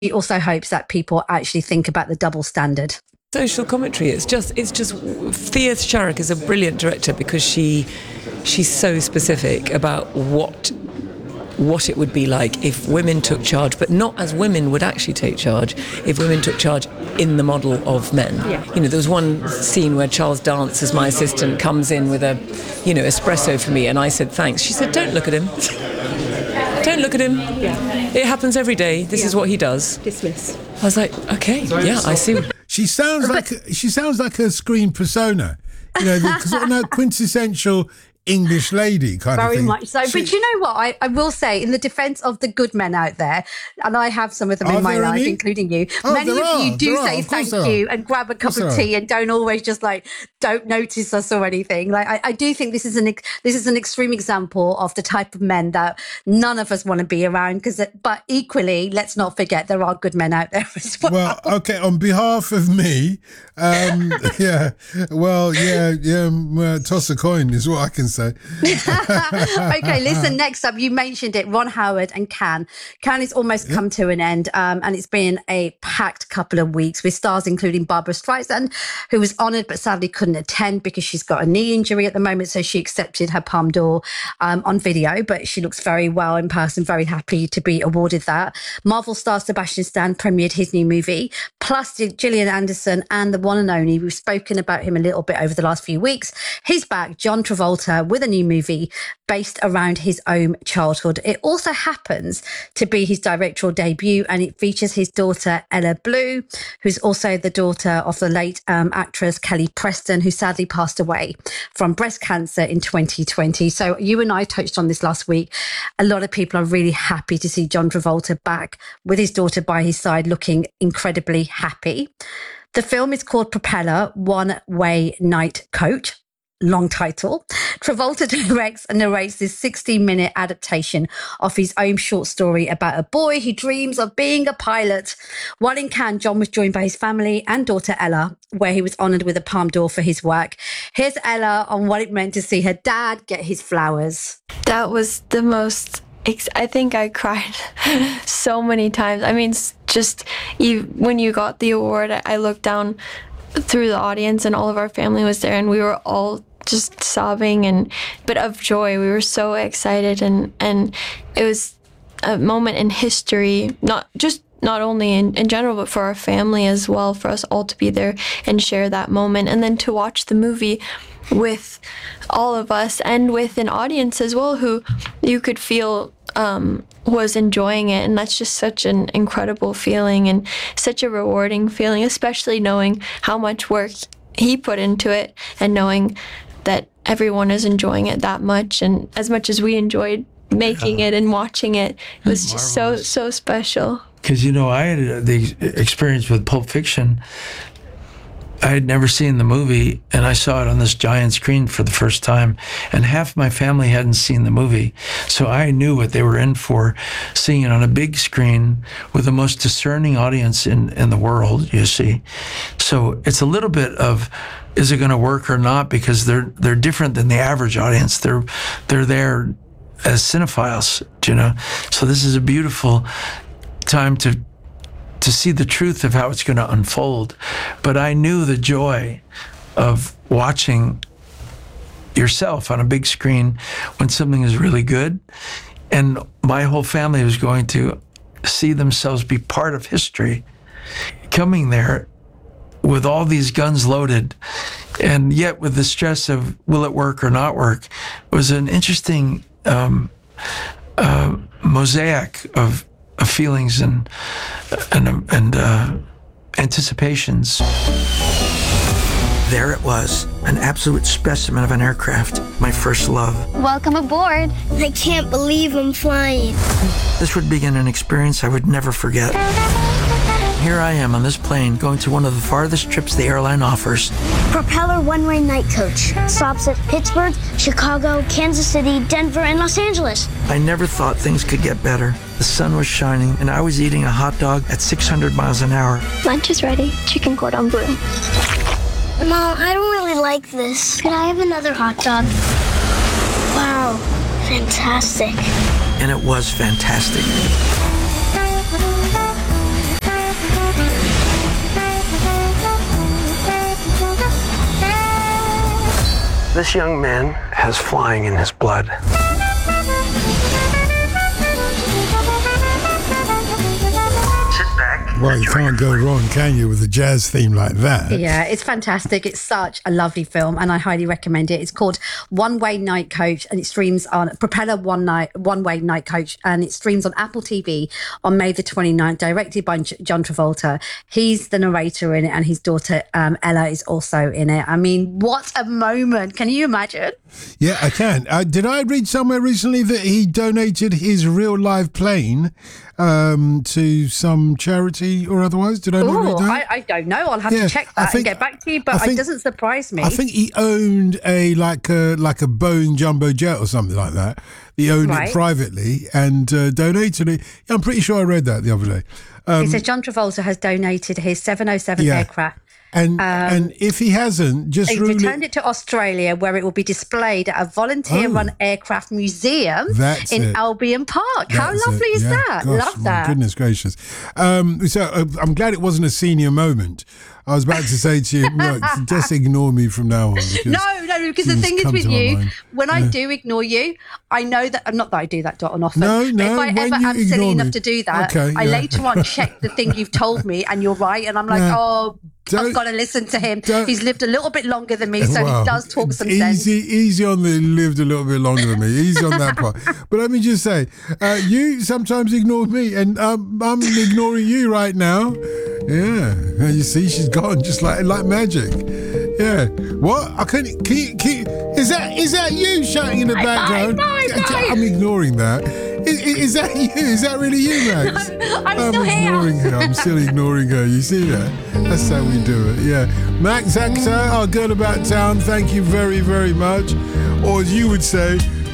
She also hopes that people actually think about the double standard. Social commentary. It's just Thea Sharrock is a brilliant director because she's so specific about what it would be like if women took charge, but not as women would actually take charge, if women took charge in the model of men. Yeah. You know, there was one scene where Charles Dance, as my assistant, comes in with a, espresso for me, and I said, thanks. She said, don't look at him. Don't look at him. Yeah. It happens every day. This is what he does. Dismiss. I was like, okay, I see. She sounds like a screen persona, the sort of that quintessential English lady kind of thing. Very much so. But you know what? I will say, in the defence of the good men out there, and I have some of them in my life, including you, many of you do say thank you and grab a cup of tea and don't always just don't notice us or anything. Like I do think this is an extreme example of the type of men that none of us want to be around. But equally, let's not forget there are good men out there as well. Well, okay. On behalf of me, toss a coin is what I can say. Okay, listen, next up, you mentioned it, Ron Howard and Cannes. Cannes has almost come to an end, and it's been a packed couple of weeks with stars including Barbra Streisand, who was honoured but sadly couldn't attend because she's got a knee injury at the moment, so she accepted her Palme d'Or on video, but she looks very well in person, very happy to be awarded that. Marvel star Sebastian Stan premiered his new movie, plus Gillian Anderson and the one and only, we've spoken about him a little bit over the last few weeks, he's back, John Travolta, with a new movie based around his own childhood. It also happens to be his directorial debut, and it features his daughter Ella Blue, who's also the daughter of the late actress Kelly Preston, who sadly passed away from breast cancer in 2020. So you and I touched on this last week. A lot of people are really happy to see John Travolta back with his daughter by his side, looking incredibly happy. The film is called Propeller, One Way Night Coach. Long title. Travolta directs and narrates this 60-minute adaptation of his own short story about a boy who dreams of being a pilot. While in Cannes, John was joined by his family and daughter Ella, where he was honoured with a Palme d'Or for his work. Here's Ella on what it meant to see her dad get his flowers. That was the most... I think I cried so many times. I mean, just when you got the award, I looked down through the audience and all of our family was there, and we were all just sobbing but of joy. We were so excited, and it was a moment in history, not only in general, but for our family as well, for us all to be there and share that moment, and then to watch the movie with all of us and with an audience as well who you could feel was enjoying it. And that's just such an incredible feeling and such a rewarding feeling, especially knowing how much work he put into it and knowing that everyone is enjoying it that much, and as much as we enjoyed making it and watching it, it was just so special. Because, I had the experience with Pulp Fiction. I had never seen the movie, and I saw it on this giant screen for the first time, and half my family hadn't seen the movie. So I knew what they were in for, seeing it on a big screen with the most discerning audience in the world, you see. So it's a little bit of, is it going to work or not? Because they're different than the average audience. They're there as cinephiles, So this is a beautiful time to see the truth of how it's going to unfold. But I knew the joy of watching yourself on a big screen when something is really good. And my whole family was going to see themselves be part of history. Coming there with all these guns loaded, and yet with the stress of will it work or not work, was an interesting mosaic of feelings and anticipations. There it was, an absolute specimen of an aircraft, my first love. Welcome aboard. I can't believe I'm flying. This would begin an experience I would never forget. Here I am on this plane going to one of the farthest trips the airline offers. Propeller One-Way Night Coach. Stops at Pittsburgh, Chicago, Kansas City, Denver, and Los Angeles. I never thought things could get better. The sun was shining, and I was eating a hot dog at 600 miles an hour. Lunch is ready. Chicken cordon bleu. Mom, I don't really like this. Could I have another hot dog? Wow, fantastic. And it was fantastic. This young man has flying in his blood. Well, you can't go wrong, can you, with a jazz theme like that? Yeah, it's fantastic. It's such a lovely film, and I highly recommend it. It's called One Way Night Coach, and it streams on Propeller One Way Night Coach, and it streams on Apple TV on May the 29th, directed by John Travolta. He's the narrator in it, and his daughter Ella is also in it. I mean, what a moment. Can you imagine? Yeah, I can. Did I read somewhere recently that he donated his real live plane to some charity or otherwise? Did I not read that? I don't know. I'll have to check that and get back to you, but it doesn't surprise me. I think he owned a Boeing jumbo jet or something like that. He owned it privately and donated it. I'm pretty sure I read that the other day. It says John Travolta has donated his 707 aircraft. And if he hasn't, he returned it to Australia, where it will be displayed at a volunteer-run aircraft museum in Albion Park. How lovely is that? Gosh, love that. Goodness gracious. So I'm glad it wasn't a senior moment. I was about to say to you, look, just ignore me from now on. Because the thing is with you, when I do ignore you, I know that, not that I do that often, but if I ever am silly enough to do that, I later on check the thing you've told me and you're right, and I'm like, I've got to listen to him. He's lived a little bit longer than me, so he does talk some sense. Easy on the lived a little bit longer than me. Easy on that part. But let me just say, you sometimes ignore me, and I'm ignoring you right now. Yeah, you see, she's gone just like magic. Yeah. What? I couldn't. Is that you shouting in the background? Bye. I'm ignoring that. Is that you? Is that really you, Max? I'm still ignoring her. I'm still ignoring her. You see that? That's how we do it. Yeah. Max Actor, our girl about town. Thank you very, very much. Or as you would say,